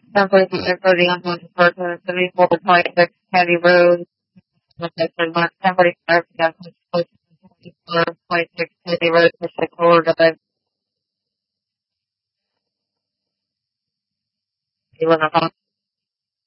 Temporary recording on 24.6 County Road, Section 1, temporary clarification, 24.6 County Road, Section 4, you want to